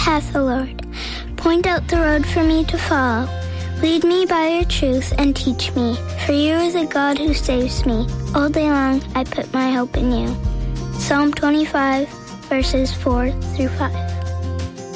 path, O Lord. Point out the road for me to follow. Lead me by your truth and teach me, for you are the God who saves me. All day long I put my hope in you. Psalm 25, verses 4 through 5.